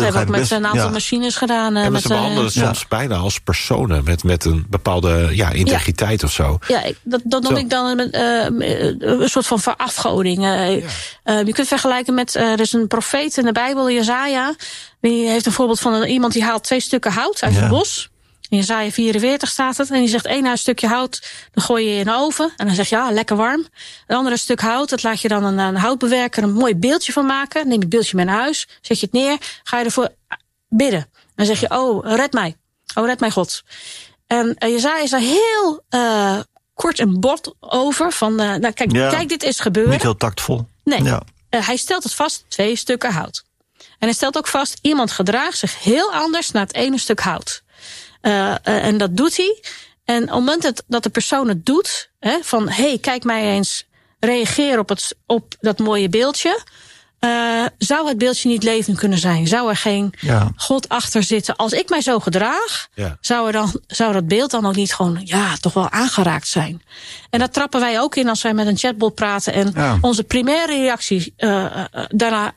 hebben we ook met een aantal machines gedaan. En ze behandelen soms bijna als personen met een bepaalde integriteit of zo. Ja, dat noem ik dan een soort van verafgoding. Je kunt vergelijken met, er is een profeet in de Bijbel, Jesaja. Die heeft een voorbeeld van iemand die haalt 2 stukken hout uit het bos. In Jesaja 44 staat het. En die zegt, 1 stukje hout, dan gooi je in de oven. En dan zeg je, lekker warm. Een andere stuk hout, dat laat je dan een houtbewerker een mooi beeldje van maken. Neem je het beeldje mee naar huis, zet je het neer, ga je ervoor bidden. Dan zeg je, red mij. Red mij God. En Jesaja is daar heel kort en bot over. Van, kijk, dit is gebeurd. Niet heel tactvol. Nee, hij stelt het vast, 2 stukken hout. En hij stelt ook vast, iemand gedraagt zich heel anders naar het ene stuk hout. En dat doet hij. En op het moment dat de persoon het doet, van kijk mij eens, reageer op dat mooie beeldje. Zou het beeldje niet levend kunnen zijn? Zou er geen God achter zitten? Als ik mij zo gedraag, zou dat beeld dan ook niet gewoon toch wel aangeraakt zijn? En dat trappen wij ook in als wij met een chatbot praten. En onze primaire reactie daarna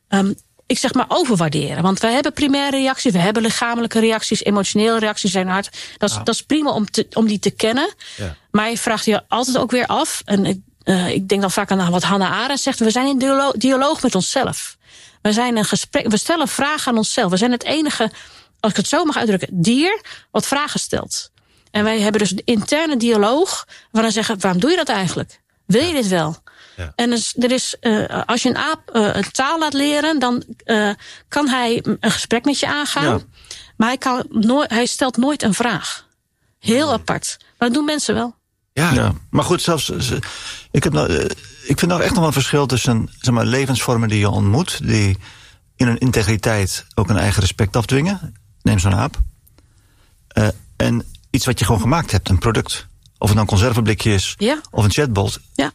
ik zeg maar overwaarderen. Want wij hebben primaire reacties, we hebben lichamelijke reacties, emotionele reacties zijn hard. Dat is prima om die te kennen. Ja. Maar je vraagt je altijd ook weer af. En ik denk dan vaak aan wat Hannah Arendt zegt. We zijn in dialoog met onszelf. We zijn een gesprek. We stellen vragen aan onszelf. We zijn het enige, als ik het zo mag uitdrukken, dier wat vragen stelt. En wij hebben dus een interne dialoog. Waar we zeggen, waarom doe je dat eigenlijk? Wil je dit wel? Ja. En als je een aap een taal laat leren, dan kan hij een gesprek met je aangaan. Ja. Maar hij stelt nooit een vraag. Heel apart. Maar dat doen mensen wel. Ja. Maar goed, ik vind nou echt nog wel een verschil tussen levensvormen die je ontmoet, die in hun integriteit ook een eigen respect afdwingen. Neem zo'n aap. En iets wat je gewoon gemaakt hebt, een product. Of het nou een conserveblikje is, of een chatbot. Ja.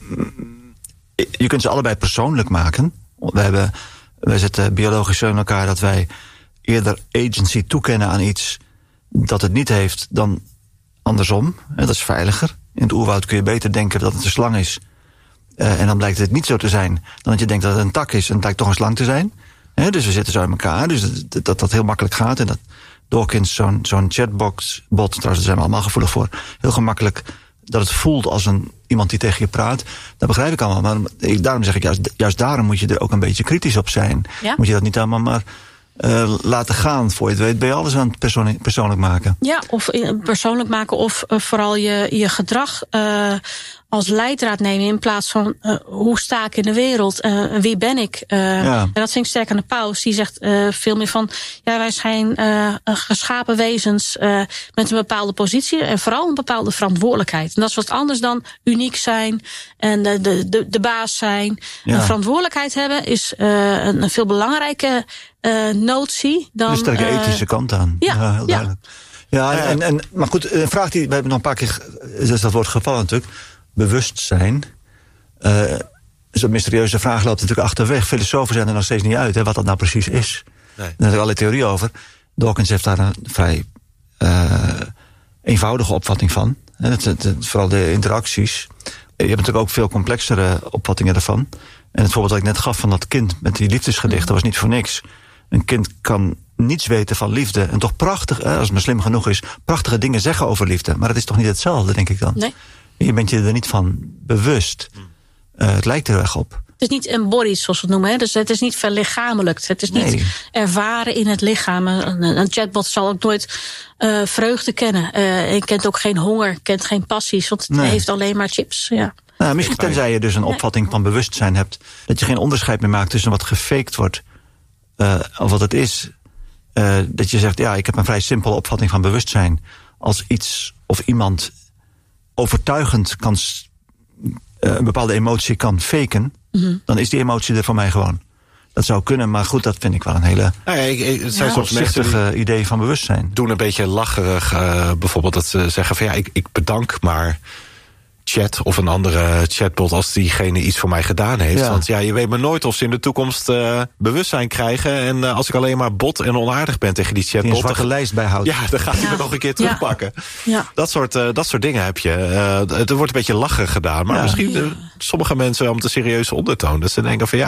Je kunt ze allebei persoonlijk maken. Wij zetten biologisch zo in elkaar dat wij eerder agency toekennen aan iets dat het niet heeft dan andersom. Dat is veiliger. In het oerwoud kun je beter denken dat het een slang is. En dan blijkt het niet zo te zijn dan dat je denkt dat het een tak is en het blijkt toch een slang te zijn. Dus we zitten zo in elkaar. Dus dat heel makkelijk gaat. En dat Dawkins, zo'n chatbot, trouwens, daar zijn we allemaal gevoelig voor, heel gemakkelijk dat het voelt als iemand die tegen je praat. Dat begrijp ik allemaal. Maar daarom zeg ik, juist daarom moet je er ook een beetje kritisch op zijn. Ja? Moet je dat niet allemaal maar laten gaan. Voor je het weet ben je alles aan het persoonlijk maken. Ja, of persoonlijk maken of vooral je gedrag als leidraad nemen in plaats van hoe sta ik in de wereld, wie ben ik. En dat vind ik sterk aan de paus. Die zegt veel meer van, wij zijn geschapen wezens met een bepaalde positie en vooral een bepaalde verantwoordelijkheid. En dat is wat anders dan uniek zijn en de baas zijn. Ja. Een verantwoordelijkheid hebben is een veel belangrijke notie dan een sterke ethische kant aan. Ja, heel duidelijk. Ja, maar goed, een vraag die we hebben nog een paar keer, dat wordt gevallen natuurlijk. Bewustzijn. Zo'n mysterieuze vraag loopt natuurlijk achterweg. Filosofen zijn er nog steeds niet uit, wat dat nou precies is. Nee. Daar heb ik alle theorie over. Dawkins heeft daar een vrij eenvoudige opvatting van. Vooral de interacties. Je hebt natuurlijk ook veel complexere opvattingen daarvan. En het voorbeeld dat ik net gaf van dat kind met die liefdesgedichten was niet voor niks. Een kind kan niets weten van liefde en toch prachtig, als het maar slim genoeg is, prachtige dingen zeggen over liefde. Maar het is toch niet hetzelfde, denk ik dan? Nee. Je bent je er niet van bewust. Het lijkt er erg op. Het is niet embodied, zoals we het noemen. Dus het is niet verlichamelijkt. Het is niet ervaren in het lichaam. Een chatbot zal ook nooit vreugde kennen. Je kent ook geen honger, kent geen passies. Want het heeft alleen maar chips. Ja. Nou, misschien tenzij je dus een opvatting van bewustzijn hebt. Dat je geen onderscheid meer maakt tussen wat gefaked wordt. Of wat het is. Dat je zegt, ik heb een vrij simpele opvatting van bewustzijn. Als iets of iemand overtuigend kan een bepaalde emotie kan faken, dan is die emotie er voor mij gewoon. Dat zou kunnen, maar goed, dat vind ik wel een hele het zijn soms mensen idee van bewustzijn. Doen een beetje lacherig, bijvoorbeeld dat ze zeggen van ik bedank maar chat of een andere chatbot als diegene iets voor mij gedaan heeft. Ja. Want je weet maar nooit of ze in de toekomst bewustzijn krijgen. En als ik alleen maar bot en onaardig ben tegen die chatbot, die een zwakke lijst bijhoudt. Ja, dan gaat hij me nog een keer terugpakken. Ja. Dat soort dingen heb je. Er wordt een beetje lachen gedaan. Maar misschien sommige mensen om de serieuze ondertoon. Dat ze denken van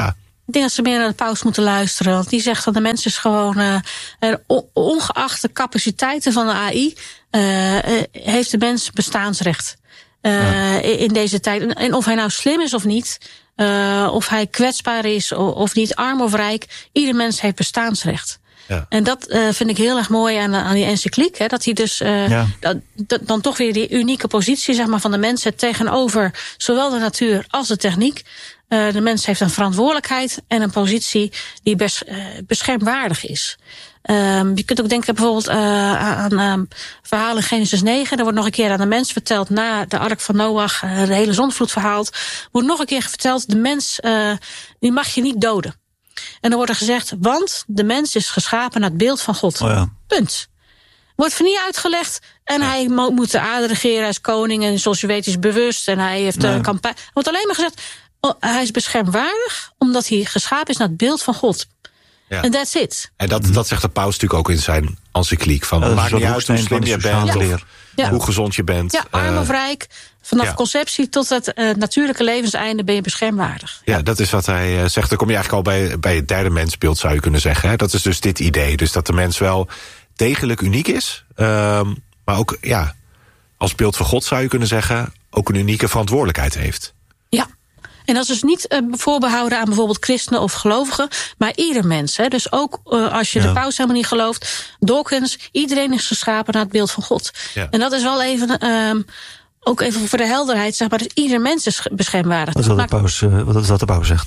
Ik denk dat ze meer naar de paus moeten luisteren. Want die zegt dat de mens is gewoon, ongeacht de capaciteiten van de AI, heeft de mens bestaansrecht. In deze tijd. En of hij nou slim is of niet, of hij kwetsbaar is of niet, arm of rijk, ieder mens heeft bestaansrecht. Ja. En dat vind ik heel erg mooi aan die encycliek. Hè, dat hij dus dan toch weer die unieke positie, zeg maar, van de mens zet tegenover zowel de natuur als de techniek. De mens heeft een verantwoordelijkheid en een positie die beschermwaardig is. Je kunt ook denken bijvoorbeeld aan verhalen in Genesis 9. Er wordt nog een keer aan de mens verteld na de ark van Noach, de hele zondvloed verhaald. Wordt nog een keer verteld, de mens die mag je niet doden. En dan wordt er gezegd, want de mens is geschapen naar het beeld van God. Oh ja. Punt. Wordt voor niet uitgelegd. En hij moet de aarde regeren, hij is koning. En zoals je weet is bewust. En hij heeft een campagne. Er wordt alleen maar gezegd, hij is beschermwaardig omdat hij geschapen is naar het beeld van God. En that's it. En dat zegt de paus natuurlijk ook in zijn encycliek. Van, maakt niet uit hoe slim je bent, hoe gezond je bent. Ja, arm of rijk. Vanaf conceptie tot het natuurlijke levenseinde ben je beschermwaardig. Ja, dat is wat hij zegt. Dan kom je eigenlijk al bij het derde mensbeeld, zou je kunnen zeggen. Hè? Dat is dus dit idee. Dus dat de mens wel degelijk uniek is. Maar ook als beeld van God, zou je kunnen zeggen, ook een unieke verantwoordelijkheid heeft. Ja. En dat is dus niet voorbehouden aan bijvoorbeeld christenen of gelovigen, maar ieder mens. Hè. Dus ook als je de paus helemaal niet gelooft, Dawkins, iedereen is geschapen naar het beeld van God. Ja. En dat is wel even, ook even voor de helderheid, zeg maar, dus ieder mens is beschermwaardig. Dat is wat de paus zegt.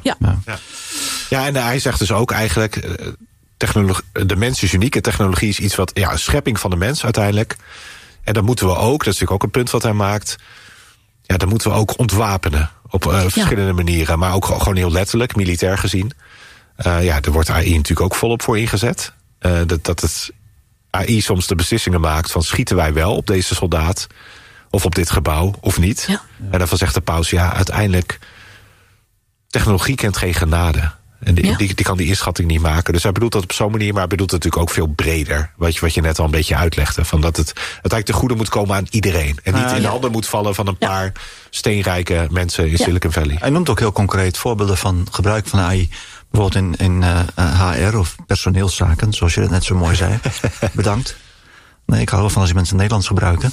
Ja, en hij zegt dus ook eigenlijk, de mens is uniek en technologie is iets wat, een schepping van de mens uiteindelijk. En dan moeten we ook, dat is natuurlijk ook een punt wat hij maakt, dan moeten we ook ontwapenen. Op verschillende manieren, maar ook gewoon heel letterlijk, militair gezien. Er wordt AI natuurlijk ook volop voor ingezet. Dat het AI soms de beslissingen maakt van, schieten wij wel op deze soldaat of op dit gebouw of niet? Ja. En daarvan zegt de paus, uiteindelijk, technologie kent geen genade. En die kan die inschatting niet maken. Dus hij bedoelt dat op zo'n manier, maar hij bedoelt het natuurlijk ook veel breder. Wat je net al een beetje uitlegde. Van dat het uiteindelijk te goede moet komen aan iedereen. En niet in de handen moet vallen van een paar steenrijke mensen in Silicon Valley. Hij noemt ook heel concreet voorbeelden van gebruik van AI. Bijvoorbeeld in HR of personeelszaken, zoals je dat net zo mooi zei. Bedankt. Nee, ik hou wel van als je mensen Nederlands gebruiken.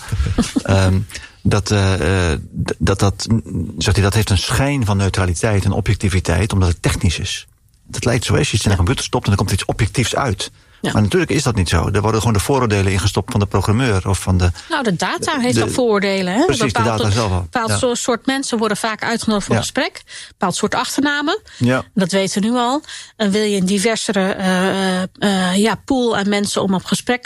Zegt hij, dat heeft een schijn van neutraliteit en objectiviteit, omdat het technisch is. Het lijkt zo, als je iets in de computer stopt en er komt iets objectiefs uit. Ja. Maar natuurlijk is dat niet zo. Er worden gewoon de vooroordelen ingestopt van de programmeur of van de. Nou, de data heeft ook vooroordelen. Hè? Precies, de data zelf al. Bepaald soort mensen worden vaak uitgenodigd voor een gesprek. Bepaald soort achternamen. Ja. Dat weten we nu al. En wil je een diversere pool aan mensen om op gesprek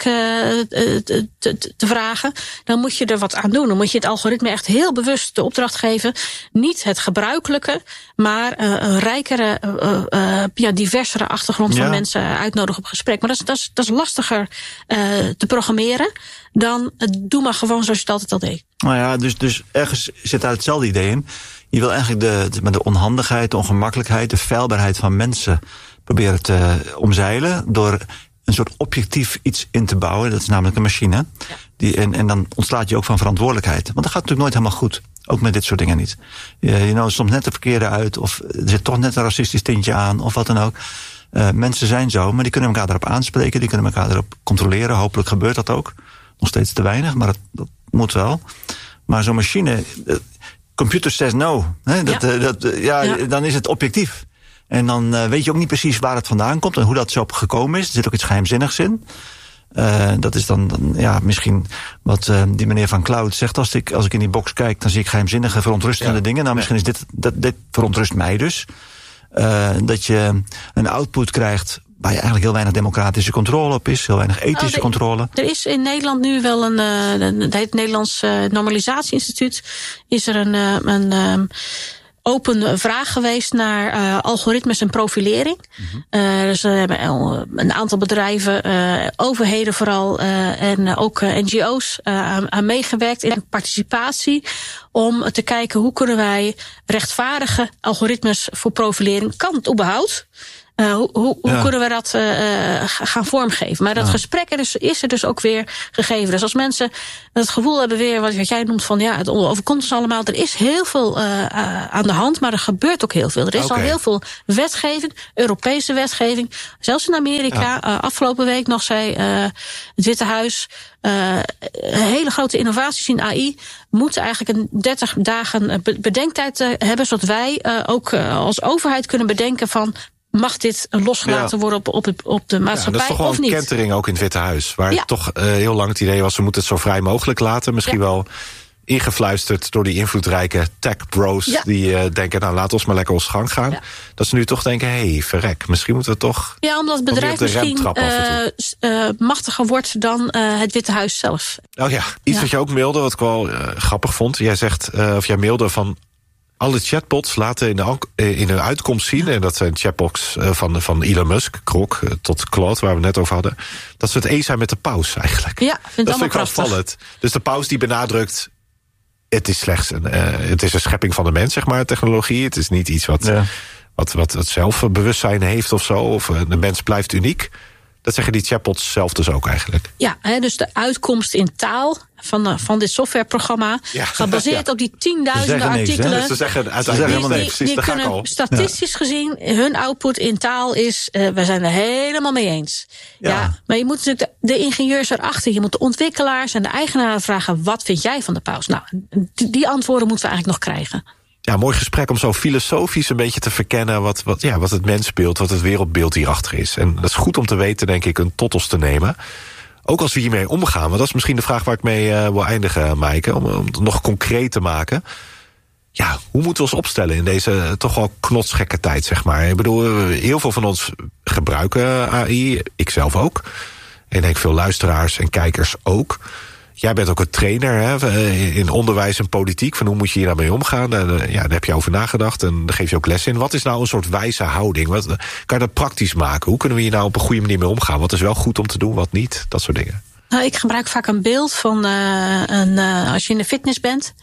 te vragen, dan moet je er wat aan doen. Dan moet je het algoritme echt heel bewust de opdracht geven. Niet het gebruikelijke, maar een rijkere, diversere achtergrond van mensen uitnodigen op gesprek. Maar dat is lastiger te programmeren dan doe maar gewoon zoals je het altijd al deed. Nou ja, dus ergens zit daar hetzelfde idee in. Je wil eigenlijk de onhandigheid, de ongemakkelijkheid, de feilbaarheid van mensen proberen te omzeilen door een soort objectief iets in te bouwen. Dat is namelijk een machine. Ja. En dan ontslaat je ook van verantwoordelijkheid. Want dat gaat natuurlijk nooit helemaal goed. Ook met dit soort dingen niet. Je nodigt soms net de verkeerde uit, of er zit toch net een racistisch tintje aan, of wat dan ook. Mensen zijn zo, maar die kunnen elkaar erop aanspreken, die kunnen elkaar erop controleren. Hopelijk gebeurt dat ook. Nog steeds te weinig, maar dat moet wel. Maar zo'n machine, computer says no. Hè, dan is het objectief. En dan weet je ook niet precies waar het vandaan komt en hoe dat zo gekomen is. Er zit ook iets geheimzinnigs in. Dat is dan misschien wat die meneer van Cloud zegt. Als ik in die box kijk, dan zie ik geheimzinnige, verontrustende dingen. Nou, misschien is dit verontrust mij dus. Dat je een output krijgt waar je eigenlijk heel weinig democratische controle op is. Heel weinig ethische controle. Er is in Nederland nu wel het heet Nederlands Normalisatie-instituut. Is er een open vraag geweest naar algoritmes en profilering. Mm-hmm. Dus er hebben een aantal bedrijven, overheden vooral, en ook NGO's aan meegewerkt in participatie om te kijken hoe kunnen wij rechtvaardige algoritmes voor profilering, kan het überhaupt? Hoe kunnen we dat gaan vormgeven? Maar dat gesprek is er dus ook weer gegeven. Dus als mensen het gevoel hebben weer, wat jij noemt van het overkomt ons allemaal. Er is heel veel aan de hand, maar er gebeurt ook heel veel. Er is al heel veel wetgeving, Europese wetgeving. Zelfs in Amerika, afgelopen week nog zei het Witte Huis, hele grote innovaties in AI moeten eigenlijk een 30 dagen bedenktijd hebben, zodat wij ook als overheid kunnen bedenken van, mag dit losgelaten worden op de maatschappij dat is toch wel of niet? Een kentering ook in het Witte Huis. Waar toch heel lang het idee was, we moeten het zo vrij mogelijk laten. Misschien wel ingefluisterd door die invloedrijke tech bros die denken, nou laat ons maar lekker ons gang gaan. Dat ze nu toch denken, verrek, misschien moeten we toch. Ja, omdat het bedrijf misschien machtiger wordt dan het Witte Huis zelf. Iets wat je ook mailde, wat ik wel grappig vond. Jij zegt, of jij mailde van, alle chatbots laten in hun uitkomst zien, en dat zijn chatbots van Elon Musk, Grok, tot Claude, waar we het net over hadden, dat ze het eens zijn met de paus eigenlijk. Ja, dat vind ik wel opvallend. Dus de paus die benadrukt, het is slechts het is een schepping van de mens, zeg maar, technologie. Het is niet iets wat het zelfbewustzijn heeft of zo, of de mens blijft uniek. Dat zeggen die chatbots zelf dus ook eigenlijk. Ja, dus de uitkomst in taal van dit softwareprogramma, gebaseerd op die tienduizenden artikelen. Ze zeggen uiteindelijk niks. Die kunnen statistisch gezien, hun output in taal is, we zijn er helemaal mee eens. Ja, maar je moet natuurlijk de ingenieurs erachter, je moet de ontwikkelaars en de eigenaren vragen, wat vind jij van de paus? Nou, die antwoorden moeten we eigenlijk nog krijgen. Ja, mooi gesprek om zo filosofisch een beetje te verkennen wat het mensbeeld, wat het wereldbeeld hierachter is. En dat is goed om te weten, denk ik, een tot ons te nemen. Ook als we hiermee omgaan, want dat is misschien de vraag waar ik mee wil eindigen, Maaike, om het nog concreet te maken. Ja, hoe moeten we ons opstellen in deze toch wel knotsgekke tijd, zeg maar? Ik bedoel, heel veel van ons gebruiken AI, ik zelf ook. En ik denk veel luisteraars en kijkers ook. Jij bent ook een trainer in onderwijs en politiek. Van hoe moet je hier nou mee omgaan? Daar heb je over nagedacht en daar geef je ook les in. Wat is nou een soort wijze houding? Kan je dat praktisch maken? Hoe kunnen we hier nou op een goede manier mee omgaan? Wat is wel goed om te doen, wat niet? Dat soort dingen. Nou, ik gebruik vaak een beeld van als je in de fitness bent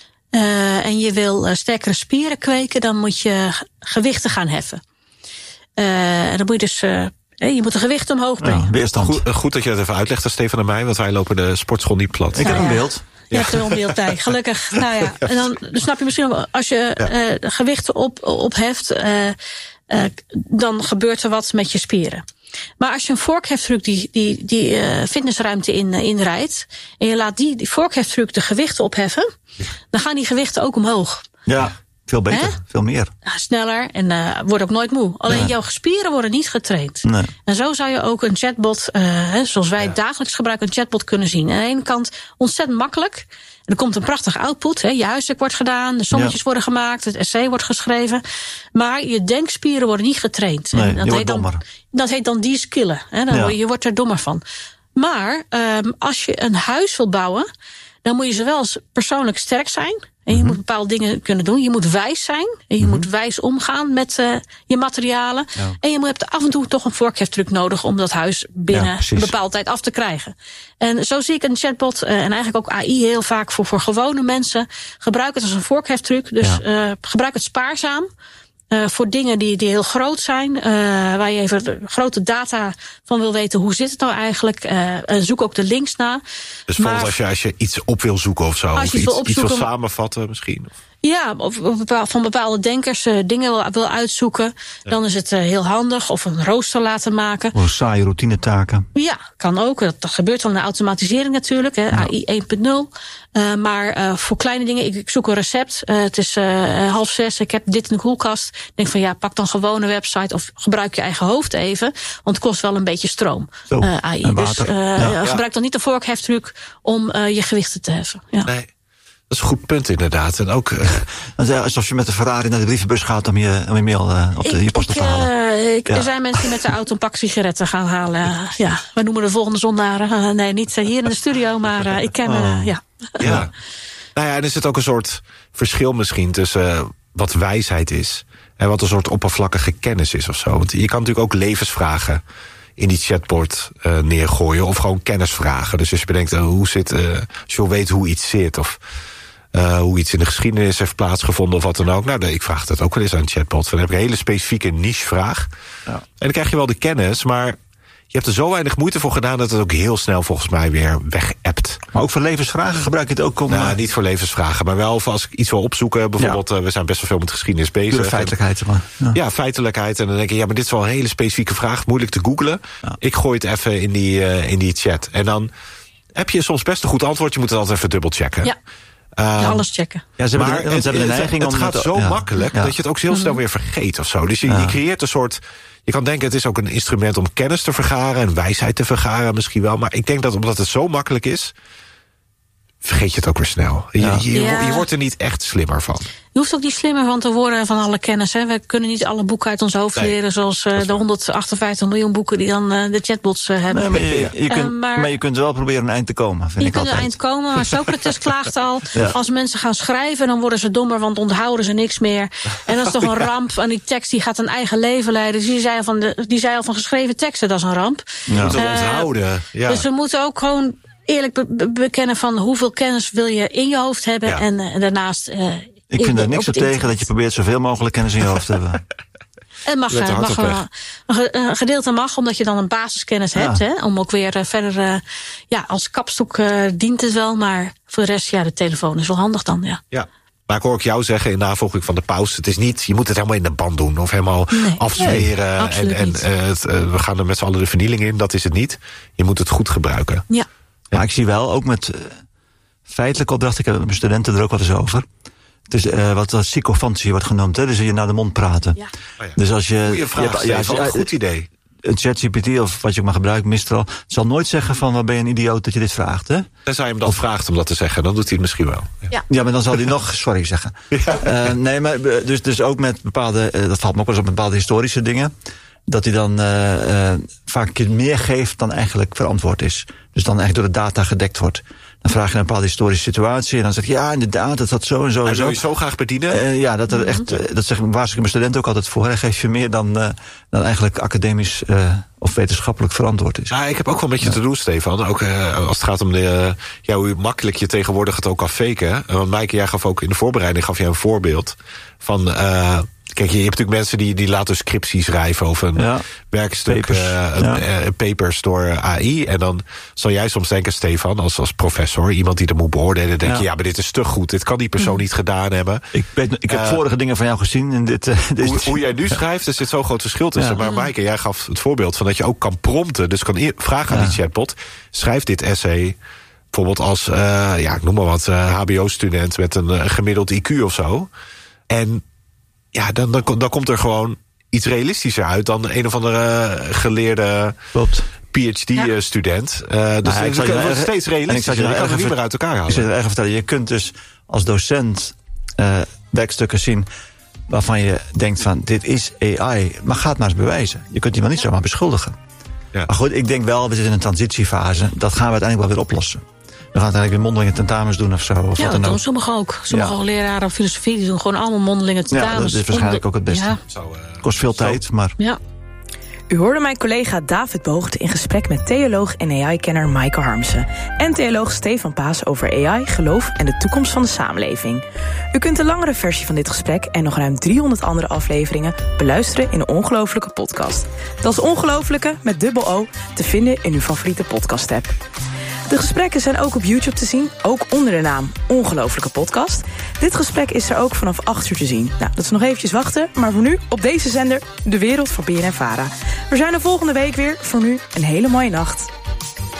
en je wil sterkere spieren kweken, dan moet je gewichten gaan heffen. En dan moet je dus je moet de gewicht omhoog brengen. Weerstand. Goed dat je dat even uitlegt, Stefan en mij, want wij lopen de sportschool niet plat. Ik heb een beeld. Je hebt er een beeld bij, gelukkig. En dan snap je misschien wel, als je gewichten opheft, dan gebeurt er wat met je spieren. Maar als je een vorkheftruck die fitnessruimte inrijdt, en je laat die vorkheftruck de gewichten opheffen, dan gaan die gewichten ook omhoog. Ja. Veel beter, veel meer. Sneller en wordt ook nooit moe. Alleen jouw spieren worden niet getraind. Nee. En zo zou je ook een chatbot, zoals wij dagelijks gebruiken, een chatbot kunnen zien. Aan de ene kant ontzettend makkelijk. En er komt een prachtige output. Je huiswerk wordt gedaan, de sommetjes worden gemaakt, het essay wordt geschreven. Maar je denkspieren worden niet getraind. Nee, en dat heet dan de-skillen. Je wordt er dommer van. Maar als je een huis wil bouwen, dan moet je zowel als persoonlijk sterk zijn. En je moet bepaalde dingen kunnen doen. Je moet wijs zijn. En je moet wijs omgaan met je materialen. Ja. En je hebt af en toe toch een vorkheftruck nodig om dat huis binnen een bepaalde tijd af te krijgen. En zo zie ik een chatbot en eigenlijk ook AI heel vaak voor gewone mensen. Gebruik het als een vorkheftruck. Dus gebruik het spaarzaam. Voor dingen die heel groot zijn, waar je even grote data van wil weten, hoe zit het nou eigenlijk? Zoek ook de links na. Dus bijvoorbeeld als je iets op wil zoeken of zo, of iets wil samenvatten misschien? Ja, of van bepaalde denkers dingen wil uitzoeken. Dan is het heel handig. Of een rooster laten maken. Of saaie routinetaken. Ja, kan ook. Dat gebeurt dan in de automatisering natuurlijk. AI 1.0. Maar voor kleine dingen, ik zoek een recept. Het is 5:30, ik heb dit in de koelkast. Ik denk van pak dan gewoon een website. Of gebruik je eigen hoofd even. Want het kost wel een beetje stroom. AI. Dus gebruik dan niet de vorkheftruck om je gewichten te heffen. Ja. Nee. Dat is een goed punt inderdaad. En ook alsof je met de Ferrari naar de brievenbus gaat om je mail je post te halen. Er zijn mensen die met de auto een pak sigaretten gaan halen. We noemen de volgende zondaren. Nee, niet hier in de studio, maar ik ken Ja. Nou ja, en is het ook een soort verschil misschien tussen wat wijsheid is en wat een soort oppervlakkige kennis is of zo. Want je kan natuurlijk ook levensvragen in die chatbot neergooien of gewoon kennisvragen. Dus als je bedenkt, als je wil weten hoe iets zit of hoe iets in de geschiedenis heeft plaatsgevonden of wat dan ook. Nou, ik vraag dat ook wel eens aan een chatbot. Dan heb ik een hele specifieke niche-vraag. Ja. En dan krijg je wel de kennis, maar je hebt er zo weinig moeite voor gedaan dat het ook heel snel volgens mij weer weg-appt. Maar ook voor levensvragen gebruik je het ook om... Nou, niet voor levensvragen, maar wel als ik iets wil opzoeken. Bijvoorbeeld, we zijn best wel veel met geschiedenis bezig. Pure feitelijkheid. Ja, feitelijkheid. En dan denk je, maar dit is wel een hele specifieke vraag, moeilijk te googlen. Ja. Ik gooi het even in die chat. En dan heb je soms best een goed antwoord. Je moet het altijd even dubbelchecken. Ja. Alles checken. Ja, ze hebben de neiging het gaat zo makkelijk dat je het ook heel snel weer vergeet of zo. Dus je creëert een soort... Je kan denken, het is ook een instrument om kennis te vergaren en wijsheid te vergaren misschien wel. Maar ik denk dat omdat het zo makkelijk is, vergeet je het ook weer snel. Je wordt er niet echt slimmer van. Je hoeft ook niet slimmer van te worden van alle kennis. Hè. We kunnen niet alle boeken uit ons hoofd leren, zoals de 158 miljoen boeken die dan de chatbots hebben. Nee, maar je kunt wel proberen een eind te komen. Je kunt een eind komen, maar Socrates klaagt al. Ja. Als mensen gaan schrijven, dan worden ze dommer, want onthouden ze niks meer. En dat is toch een ramp. En die tekst die gaat een eigen leven leiden. Dus die zei al van geschreven teksten, dat is een ramp. Je moet het onthouden. Ja. Dus we moeten ook gewoon eerlijk bekennen van hoeveel kennis wil je in je hoofd hebben. Ja. En daarnaast... ik vind er niks op tegen dat je probeert zoveel mogelijk kennis in je hoofd te hebben. Het een gedeelte mag, omdat je dan een basiskennis hebt. Hè, om ook weer verder... als kapstok dient het wel. Maar voor de rest, de telefoon is wel handig dan. Ja. Maar ik hoor ook jou zeggen in navolging van de pauze... het is niet, je moet het helemaal in de band doen of helemaal afzweren. We gaan er met z'n allen de vernieling in, dat is het niet. Je moet het goed gebruiken. Ja. Maar ik zie wel, ook met feitelijke opdrachten... ik heb met mijn studenten er ook wat eens over... Het is wat sycophantie wordt genoemd, hè? Dus je naar de mond praten. Ja. Dus als je... Goeie vraag, een goed idee. Een ChatGPT of wat je ook maar gebruikt, Mistral... zal nooit zeggen van, wat ben je een idioot dat je dit vraagt, hè? Tenzij je hem dan vraagt om dat te zeggen, dan doet hij het misschien wel. Ja, maar dan zal hij nog sorry zeggen. Ja. Nee, maar dus ook met bepaalde... dat valt me ook wel eens op bepaalde historische dingen... dat hij dan vaak een keer meer geeft dan eigenlijk verantwoord is. Dus dan eigenlijk door de data gedekt wordt. Dan vraag je naar een bepaalde historische situatie... en dan zeg je, ja, inderdaad, dat zo en zo en zo. Wil je zo graag bedienen? Dat er echt, dat waarschuw ik mijn studenten ook altijd voor. Hij geeft je meer dan eigenlijk academisch of wetenschappelijk verantwoord is. Ik heb ook wel een beetje te doen, Stefan. Ook als het gaat om hoe makkelijk je tegenwoordig het ook kan faken. Want Maaike, jij gaf ook in de voorbereiding een voorbeeld van... Kijk, je hebt natuurlijk mensen die laten scriptie schrijven... of een werkstuk, papers door AI. En dan zal jij soms denken, Stefan, als professor... iemand die er moet beoordelen, denk je... maar dit is te goed, dit kan die persoon niet gedaan hebben. Ik heb vorige dingen van jou gezien. In dit hoe jij nu schrijft, er zit zo'n groot verschil tussen. Maar Maaike, jij gaf het voorbeeld van dat je ook kan prompten. Dus kan vragen aan die chatbot, schrijf dit essay... bijvoorbeeld als, ik noem maar wat, hbo-student... met een gemiddeld IQ of zo. En... dan komt er gewoon iets realistischer uit... dan een of andere geleerde PhD-student. Dus het wordt steeds realistischer. Je kan het niet meer uit elkaar halen. Ik zal je erg vertellen. Je kunt dus als docent werkstukken zien... waarvan je denkt van, dit is AI. Maar ga het maar eens bewijzen. Je kunt die wel niet zomaar beschuldigen. Ja. Maar goed, ik denk wel, we zitten in een transitiefase. Dat gaan we uiteindelijk wel weer oplossen. We gaan uiteindelijk weer mondelinge tentamens doen of zo. Of dat doen sommigen ook. Sommige leraren filosofie die doen gewoon allemaal mondelinge tentamens. Dat is waarschijnlijk ook het beste. Kost veel tijd, maar... Ja. U hoorde mijn collega David Boogte in gesprek met theoloog en AI-kenner Maaike Harmsen... en theoloog Stefan Paas over AI, geloof en de toekomst van de samenleving. U kunt de langere versie van dit gesprek en nog ruim 300 andere afleveringen... beluisteren in de Ongelofelijke podcast. Dat is Ongelofelijke met dubbel O, te vinden in uw favoriete podcast-app. De gesprekken zijn ook op YouTube te zien, ook onder de naam Ongelofelijke Podcast. Dit gesprek is er ook vanaf 8 uur te zien. Nou, dat is nog eventjes wachten, maar voor nu op deze zender De Wereld van BNN-Vara. We zijn er volgende week weer. Voor nu een hele mooie nacht.